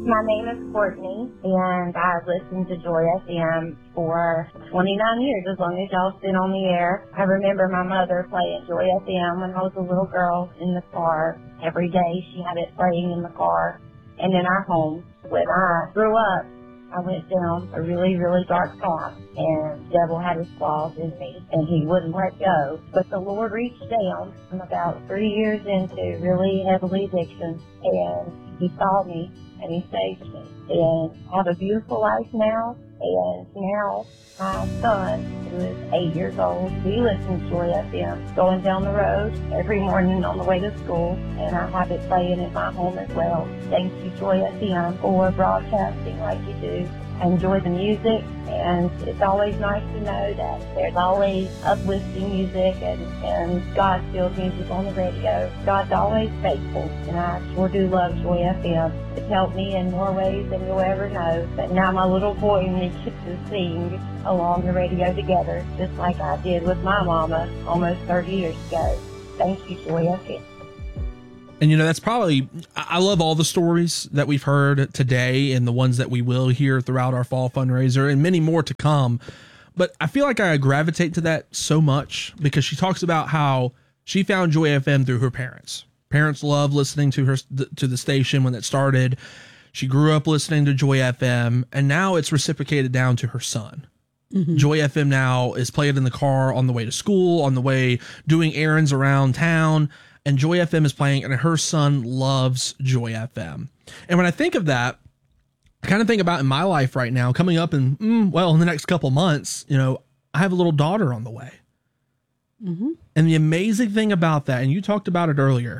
My name is Courtney, and I've listened to Joy FM for 29 years, as long as y'all's been on the air. I remember my mother playing Joy FM when I was a little girl in the car. Every day she had it playing in the car and in our home. When I grew up, I went down a really, really dark path, and the devil had his claws in me, and he wouldn't let go. But the Lord reached down. I'm about 3 years into really heavily addiction, and he saw me, and he saved me. And I have a beautiful life now, and now my son, who is 8 years old, he listens to Joy FM going down the road every morning on the way to school, and I have it playing in my home as well. Thank you, Joy FM, for broadcasting like you do. I enjoy the music, and it's always nice to know that there's always uplifting music and God-filled music on the radio. God's always faithful, and I sure do love Joy FM. It's helped me in more ways than you'll ever know. But now my little boy and me get to sing along the radio together, just like I did with my mama almost 30 years ago. Thank you, Joy FM. And, that's probably, I love all the stories that we've heard today and the ones that we will hear throughout our fall fundraiser and many more to come. But I feel like I gravitate to that so much because she talks about how she found Joy FM through her parents. Parents loved listening to her, to the station when it started. She grew up listening to Joy FM, and now it's reciprocated down to her son. Mm-hmm. Joy FM now is played in the car on the way to school, on the way doing errands around town. And Joy FM is playing, and her son loves Joy FM. And when I think of that, I kind of think about in my life right now, coming up in the next couple months, I have a little daughter on the way. Mm-hmm. And the amazing thing about that, and you talked about it earlier,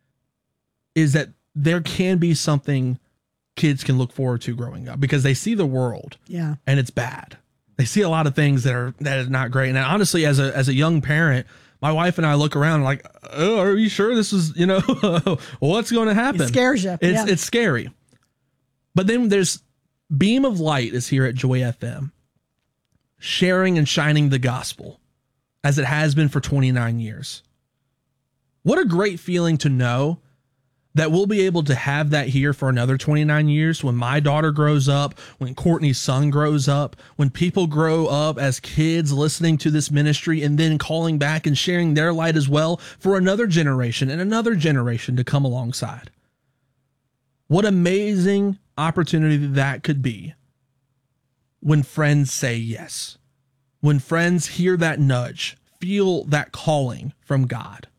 is that there can be something kids can look forward to growing up because they see the world, and it's bad. They see a lot of things that are not great. And honestly, as a young parent, my wife and I look around like, oh, are you sure this is, what's going to happen? It scares you. It's scary. But then there's Beam of Light is here at Joy FM, sharing and shining the gospel as it has been for 29 years. What a great feeling to know that we'll be able to have that here for another 29 years when my daughter grows up, when Courtney's son grows up, when people grow up as kids listening to this ministry and then calling back and sharing their light as well for another generation and another generation to come alongside. What amazing opportunity that could be when friends say yes, when friends hear that nudge, feel that calling from God.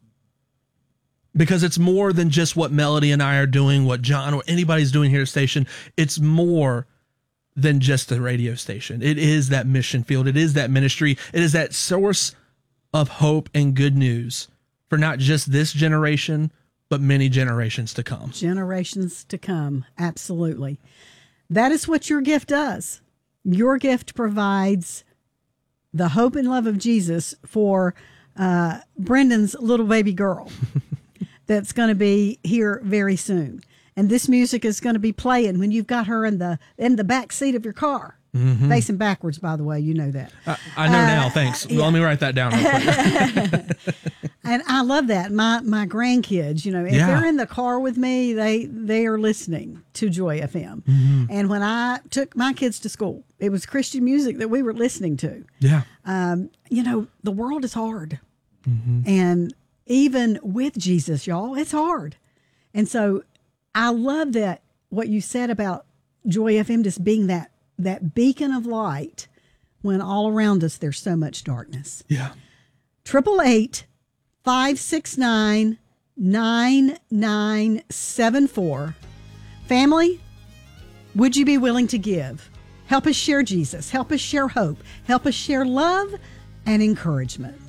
Because it's more than just what Melody and I are doing, what John or anybody's doing here at the station. It's more than just a radio station. It is that mission field. It is that ministry. It is that source of hope and good news for not just this generation, but many generations to come. Generations to come. Absolutely. That is what your gift does. Your gift provides the hope and love of Jesus for Brendan's little baby girl. That's going to be here very soon. And this music is going to be playing when you've got her in the back seat of your car. Mm-hmm. Facing backwards, by the way, you know that. I know now, thanks. Yeah. Let me write that down real quick. And I love that. My grandkids, if they're in the car with me, they are listening to Joy FM. Mm-hmm. And when I took my kids to school, it was Christian music that we were listening to. Yeah. The world is hard. Mm-hmm. And even with Jesus, y'all, it's hard. And so I love that, what you said about Joy FM just being that beacon of light when all around us there's so much darkness. Yeah. 888-569-9974. Family, would you be willing to give? Help us share Jesus. Help us share hope. Help us share love and encouragement.